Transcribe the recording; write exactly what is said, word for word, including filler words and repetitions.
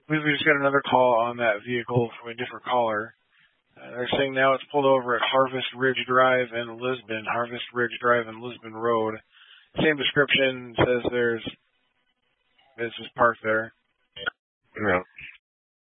I believe we just got another call on that vehicle from a different caller. Uh, they're saying now it's pulled over at Harvest Ridge Drive in Lisbon, Harvest Ridge Drive and Lisbon Road. Same description, says there's this is parked there. Yeah.